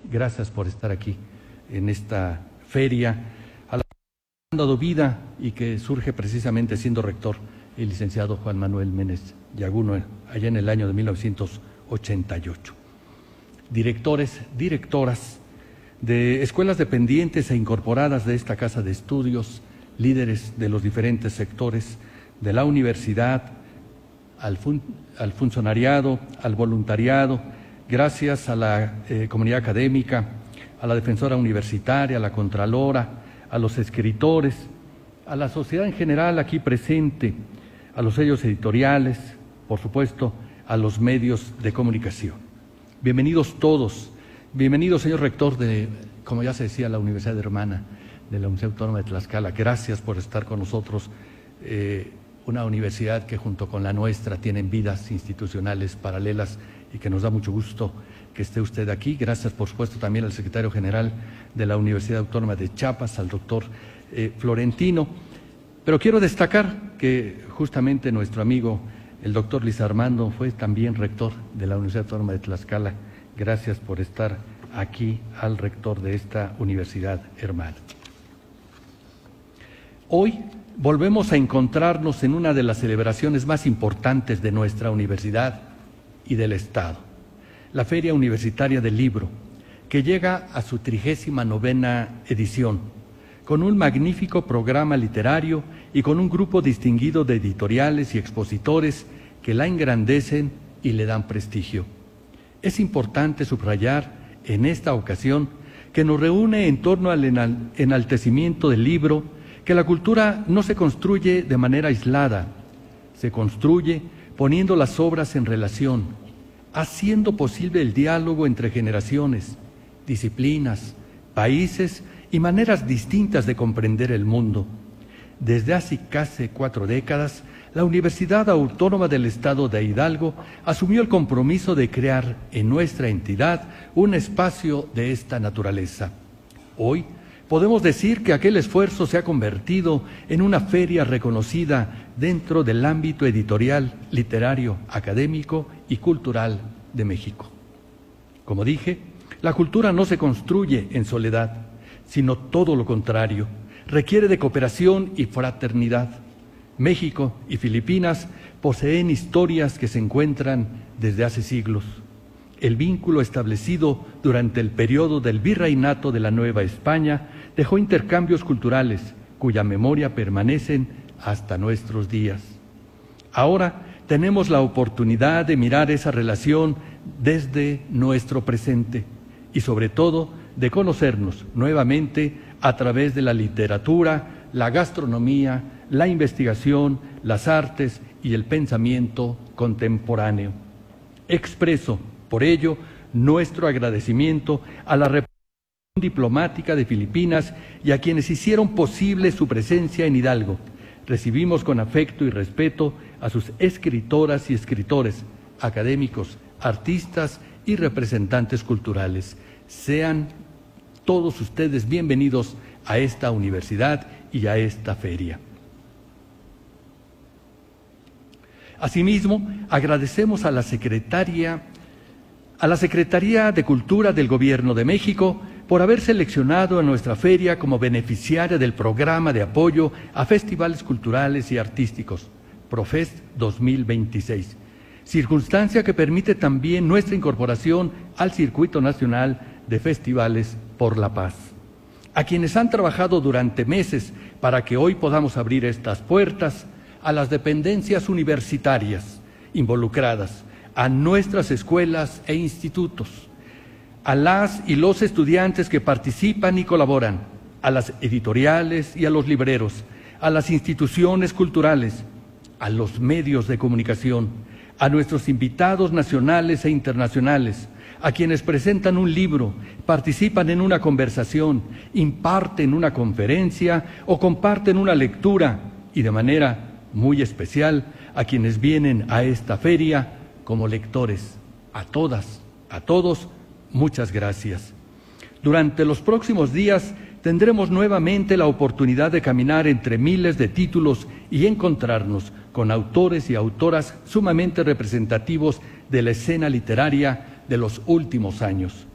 Gracias por estar aquí en esta feria a la que han dado vida y que surge precisamente siendo rector el licenciado Juan Manuel Ménez Yaguno, allá en el año de 1988. Directores, directoras de escuelas dependientes e incorporadas de esta casa de estudios, líderes de los diferentes sectores de la universidad, al funcionariado, al voluntariado, gracias a la comunidad académica, a la defensora universitaria, a la contralora, a los escritores, a la sociedad en general aquí presente, a los sellos editoriales, por supuesto, a los medios de comunicación. Bienvenidos todos, bienvenido señor rector de, como ya se decía, la Universidad Hermana de la Universidad Autónoma de Tlaxcala. Gracias por estar con nosotros, una universidad que junto con la nuestra tienen vidas institucionales paralelas y que nos da mucho gusto que esté usted aquí. Gracias, por supuesto, también al secretario general de la Universidad Autónoma de Chiapas, al doctor Florentino. Pero quiero destacar que justamente nuestro amigo, el doctor Luis Armando, fue también rector de la Universidad Autónoma de Tlaxcala. Gracias por estar aquí al rector de esta universidad hermana. Hoy volvemos a encontrarnos en una de las celebraciones más importantes de nuestra universidad y del Estado, la Feria Universitaria del Libro, que llega a su 39ª edición, con un magnífico programa literario y con un grupo distinguido de editoriales y expositores que la engrandecen y le dan prestigio. Es importante subrayar en esta ocasión que nos reúne en torno al enaltecimiento del libro, que la cultura no se construye de manera aislada, se construye poniendo las obras en relación, haciendo posible el diálogo entre generaciones, disciplinas, países y maneras distintas de comprender el mundo. Desde hace casi 4 décadas, la Universidad Autónoma del Estado de Hidalgo asumió el compromiso de crear en nuestra entidad un espacio de esta naturaleza. Hoy podemos decir que aquel esfuerzo se ha convertido en una feria reconocida dentro del ámbito editorial, literario, académico y cultural de México. Como dije, la cultura no se construye en soledad, sino todo lo contrario, requiere de cooperación y fraternidad. México y Filipinas poseen historias que se encuentran desde hace siglos. El vínculo establecido durante el periodo del virreinato de la Nueva España dejó intercambios culturales cuya memoria permanecen hasta nuestros días. Ahora tenemos la oportunidad de mirar esa relación desde nuestro presente y sobre todo de conocernos nuevamente a través de la literatura, la gastronomía, la investigación, las artes y el pensamiento contemporáneo. Expreso, por ello, nuestro agradecimiento a la representación diplomática de Filipinas y a quienes hicieron posible su presencia en Hidalgo. Recibimos con afecto y respeto a sus escritoras y escritores, académicos, artistas y representantes culturales. Sean todos ustedes bienvenidos a esta universidad y a esta feria. Asimismo, agradecemos a la Secretaría de Cultura del Gobierno de México por haber seleccionado a nuestra feria como beneficiaria del programa de apoyo a festivales culturales y artísticos, Profest 2026, circunstancia que permite también nuestra incorporación al Circuito Nacional de Festivales por la Paz. A quienes han trabajado durante meses para que hoy podamos abrir estas puertas, a las dependencias universitarias involucradas, a nuestras escuelas e institutos, a las y los estudiantes que participan y colaboran, a las editoriales y a los libreros, a las instituciones culturales, a los medios de comunicación, a nuestros invitados nacionales e internacionales, a quienes presentan un libro, participan en una conversación, imparten una conferencia o comparten una lectura y de manera muy especial a quienes vienen a esta feria como lectores. A todas, a todos, muchas gracias. Durante los próximos días tendremos nuevamente la oportunidad de caminar entre miles de títulos y encontrarnos con autores y autoras sumamente representativos de la escena literaria de los últimos años.